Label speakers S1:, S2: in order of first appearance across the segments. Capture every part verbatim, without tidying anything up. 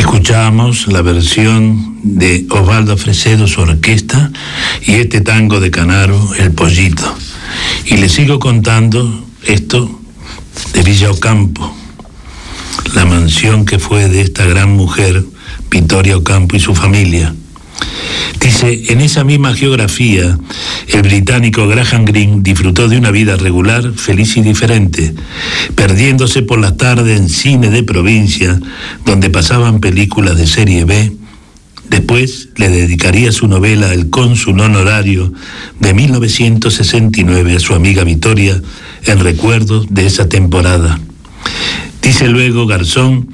S1: Escuchamos la versión de Osvaldo Fresedo, su orquesta, y este tango de Canaro, El Pollito. Y le sigo contando esto de Villa Ocampo, la mansión que fue de esta gran mujer, Vittoria Ocampo, y su familia. Dice, en esa misma geografía, el británico Graham Greene disfrutó de una vida regular, feliz y diferente, perdiéndose por las tardes en cine de provincia, donde pasaban películas de serie B. Después le dedicaría su novela El cónsul honorario de mil novecientos sesenta y nueve a su amiga Vittoria, en recuerdo de esa temporada. Dice luego Garzón,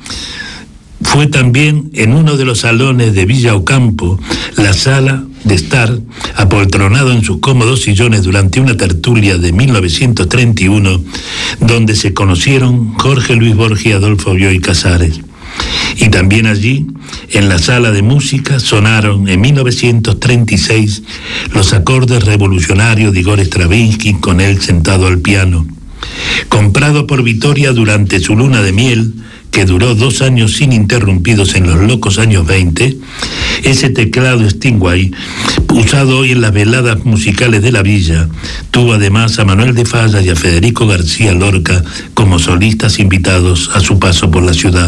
S1: fue también en uno de los salones de Villa Ocampo, la sala de estar, apoltronado en sus cómodos sillones durante una tertulia de mil novecientos treinta y uno, donde se conocieron Jorge Luis Borges y Adolfo Bioy Casares. Y también allí, en la sala de música, sonaron en mil novecientos treinta y seis los acordes revolucionarios de Igor Stravinsky, con él sentado al piano. Comprado por Vittoria durante su luna de miel, que duró dos años ininterrumpidos en los locos años veinte, ese teclado Steinway, usado hoy en las veladas musicales de la villa, tuvo además a Manuel de Falla y a Federico García Lorca como solistas invitados a su paso por la ciudad.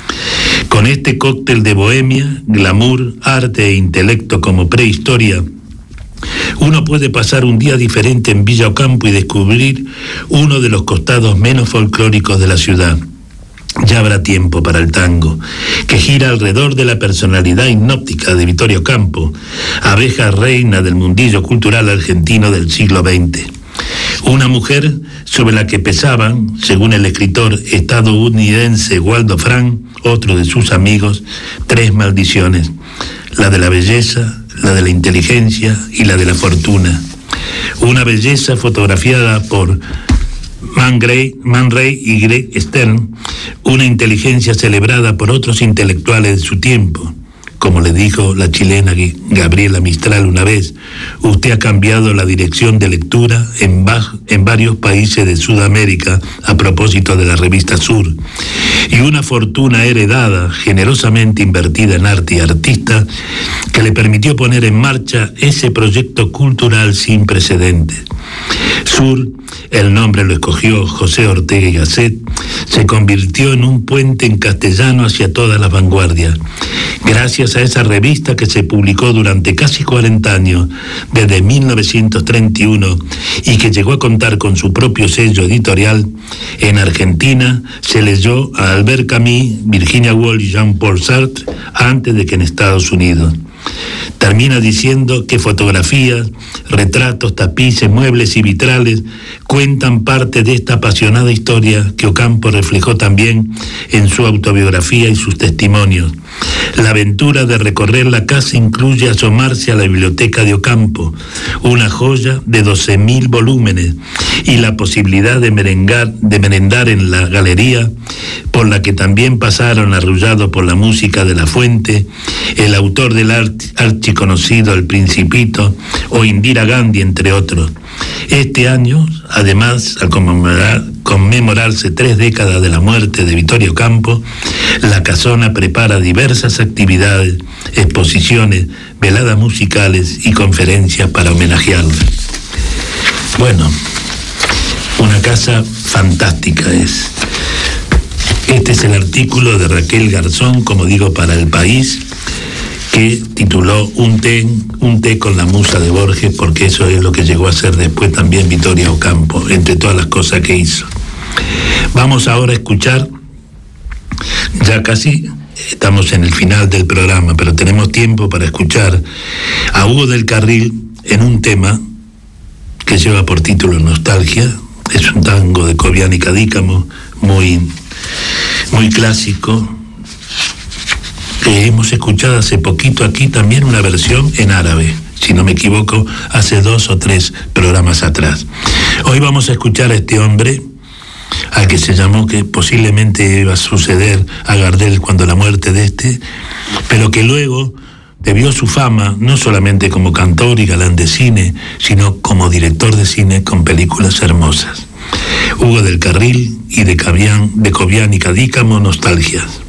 S1: Con este cóctel de bohemia, glamour, arte e intelecto como prehistoria, uno puede pasar un día diferente en Villa Ocampo y descubrir uno de los costados menos folclóricos de la ciudad. Ya habrá tiempo para el tango, que gira alrededor de la personalidad hipnótica de Vittoria Ocampo, abeja reina del mundillo cultural argentino del siglo veinte. Una mujer sobre la que pesaban, según el escritor estadounidense Waldo Frank, otro de sus amigos, tres maldiciones: la de la belleza, la de la inteligencia y la de la fortuna. Una belleza fotografiada por Man, Gray, Man Ray y Greg Stern, una inteligencia celebrada por otros intelectuales de su tiempo. Como le dijo la chilena Gabriela Mistral una vez, usted ha cambiado la dirección de lectura en, en varios países de Sudamérica a propósito de la revista Sur. Y una fortuna heredada, generosamente invertida en arte y artista, que le permitió poner en marcha ese proyecto cultural sin precedentes. Sur, el nombre lo escogió José Ortega y Gasset, se convirtió en un puente en castellano hacia todas las vanguardias. Gracias a esa revista que se publicó durante casi cuarenta años, desde mil novecientos treinta y uno, y que llegó a contar con su propio sello editorial, en Argentina se leyó a Albert Camus, Virginia Woolf y Jean-Paul Sartre antes de que en Estados Unidos. Termina diciendo que fotografías, retratos, tapices, muebles y vitrales cuentan parte de esta apasionada historia que Ocampo reflejó también en su autobiografía y sus testimonios. La aventura de recorrer la casa incluye asomarse a la biblioteca de Ocampo, una joya de doce mil volúmenes, y la posibilidad de merengar, de merendar en la galería, por la que también pasaron, arrullados por la música de La Fuente, el autor del archiconocido El Principito o Indira Gandhi, entre otros. Este año, además, al conmemorar, conmemorarse tres décadas de la muerte de Vittoria Ocampo, la Casona prepara diversas actividades, exposiciones, veladas musicales y conferencias para homenajearla. Bueno, una casa fantástica es. Este es el artículo de Raquel Garzón, como digo, para El País, que tituló un té, un té con la musa de Borges, porque eso es lo que llegó a ser después también Vittoria Ocampo, entre todas las cosas que hizo. Vamos ahora a escuchar, ya casi estamos en el final del programa, pero tenemos tiempo para escuchar a Hugo del Carril en un tema que lleva por título Nostalgia. Es un tango de Cobián y Cadícamo, muy, muy clásico, que hemos escuchado hace poquito aquí también una versión en árabe, si no me equivoco, hace dos o tres programas atrás. Hoy vamos a escuchar a este hombre, al que se llamó, que posiblemente iba a suceder a Gardel cuando la muerte de este, pero que luego debió su fama no solamente como cantor y galán de cine, sino como director de cine con películas hermosas. Hugo del Carril y de Cobián, de Cobián y Cadícamo, Nostalgias.